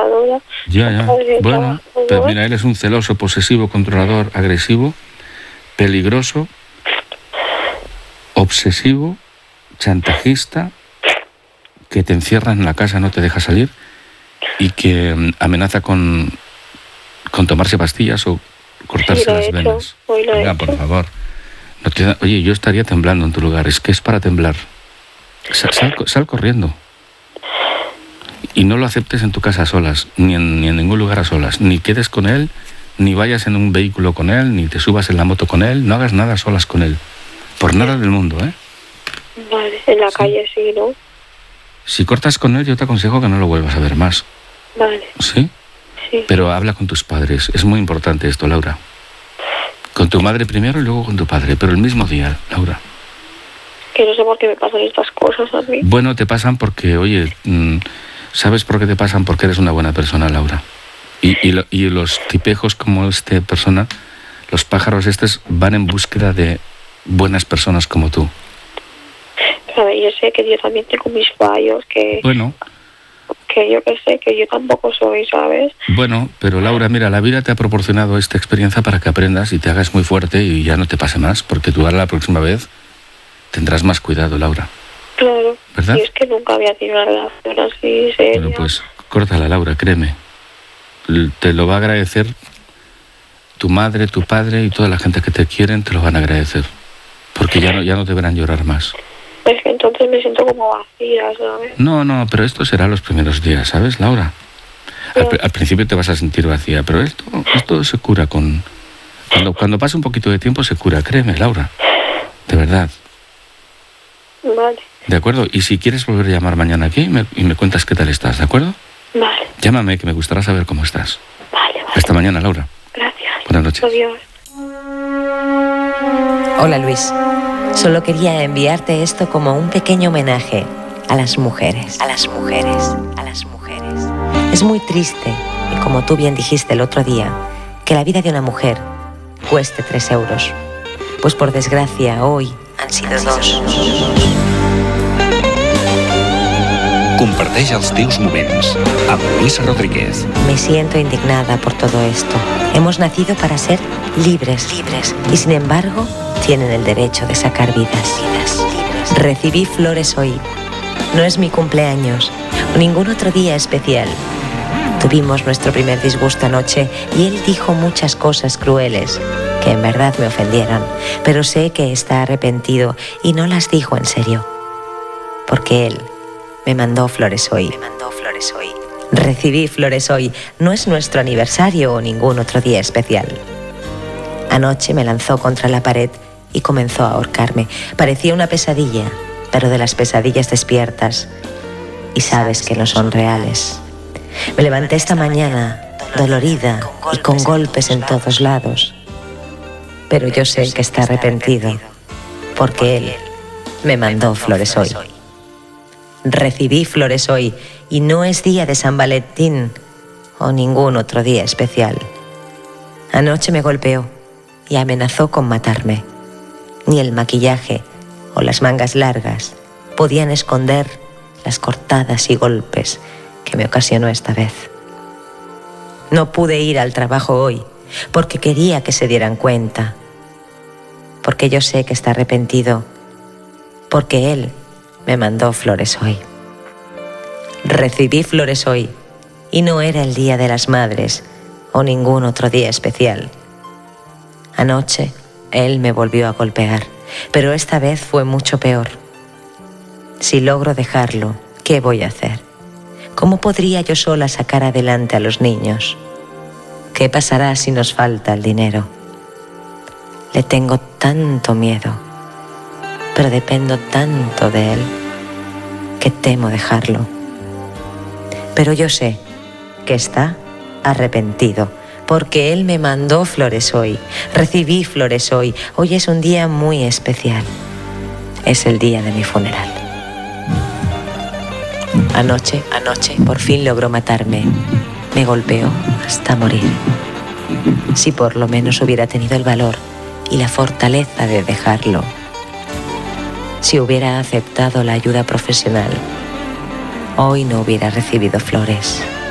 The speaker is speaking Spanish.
trabajadora. Ya. Bueno, pero mira, él es un celoso, posesivo, controlador, agresivo, peligroso, obsesivo, chantajista, que te encierra en la casa, no te deja salir y que amenaza con tomarse pastillas o cortarse las venas. Venga, por favor. Oye, yo estaría temblando en tu lugar. Es que es para temblar. Sal corriendo. Y no lo aceptes en tu casa a solas, ni en ningún lugar a solas. Ni quedes con él, ni vayas en un vehículo con él, ni te subas en la moto con él. No hagas nada a solas con él. Por nada del mundo, ¿eh? Vale, en la calle sí, ¿no? Si cortas con él, yo te aconsejo que no lo vuelvas a ver más. Vale. ¿Sí? Sí. Pero habla con tus padres. Es muy importante esto, Laura. Con tu madre primero y luego con tu padre, pero el mismo día, Laura. Que no sé por qué me pasan estas cosas a mí. Bueno, te pasan porque, oye, ¿sabes por qué te pasan? Porque eres una buena persona, Laura. Y los tipejos como esta persona, los pájaros estos, van en búsqueda de buenas personas como tú. Pero yo sé que yo también tengo mis fallos, que... Bueno. Que yo que sé, que yo tampoco soy, ¿sabes? Bueno, pero Laura, mira, la vida te ha proporcionado esta experiencia para que aprendas y te hagas muy fuerte y ya no te pase más, porque tú ahora la próxima vez tendrás más cuidado, Laura. Claro. ¿Verdad? Y es que nunca había tenido una relación así seria. Bueno, pues córtala, Laura, créeme. Te lo va a agradecer tu madre, tu padre y toda la gente que te quieren, te lo van a agradecer. Porque ya no te verán llorar más. Es que entonces me siento como vacía, ¿sabes? No, pero esto será los primeros días, ¿sabes, Laura? Al principio te vas a sentir vacía, pero esto se cura con... Cuando pasa un poquito de tiempo se cura, créeme, Laura. De verdad. Vale. ¿De acuerdo? Y si quieres volver a llamar mañana aquí y me cuentas qué tal estás, ¿de acuerdo? Vale. Llámame, que me gustará saber cómo estás. Vale. Hasta mañana, Laura. Gracias. Buenas noches. Adiós. Hola, Luis. Solo quería enviarte esto como un pequeño homenaje a las mujeres. A las mujeres. A las mujeres. Es muy triste, y como tú bien dijiste el otro día, que la vida de una mujer cueste 3 euros. Pues por desgracia, hoy han sido 2. Comparteix els teus moments amb Luis Rodríguez. Me siento indignada por todo esto. Hemos nacido para ser libres, y sin embargo tienen el derecho de sacar vidas. Recibí flores hoy. No es mi cumpleaños o ningún otro día especial. Tuvimos nuestro primer disgusto anoche y él dijo muchas cosas crueles que en verdad me ofendieron, pero sé que está arrepentido y no las dijo en serio, porque él me mandó flores hoy. Recibí flores hoy. No es nuestro aniversario o ningún otro día especial. Anoche me lanzó contra la pared y comenzó a ahorcarme. Parecía una pesadilla, pero de las pesadillas despiertas y sabes que no son reales. Me levanté esta mañana dolorida y con golpes en todos lados, pero yo sé que está arrepentido porque él me mandó flores hoy. Recibí flores hoy y no es día de San Valentín o ningún otro día especial. Anoche me golpeó y amenazó con matarme. Ni el maquillaje o las mangas largas podían esconder las cortadas y golpes que me ocasionó esta vez. No pude ir al trabajo hoy porque quería que se dieran cuenta, porque yo sé que está arrepentido, porque él me mandó flores hoy. Recibí flores hoy y no era el Día de las Madres o ningún otro día especial. Anoche él me volvió a golpear, pero esta vez fue mucho peor. Si logro dejarlo, ¿qué voy a hacer? ¿Cómo podría yo sola sacar adelante a los niños? ¿Qué pasará si nos falta el dinero? Le tengo tanto miedo, pero dependo tanto de él que temo dejarlo. Pero yo sé que está arrepentido, porque él me mandó flores hoy. Recibí flores hoy. Hoy es un día muy especial. Es el día de mi funeral. Anoche, por fin logró matarme. Me golpeó hasta morir. Si por lo menos hubiera tenido el valor y la fortaleza de dejarlo, si hubiera aceptado la ayuda profesional, hoy no hubiera recibido flores.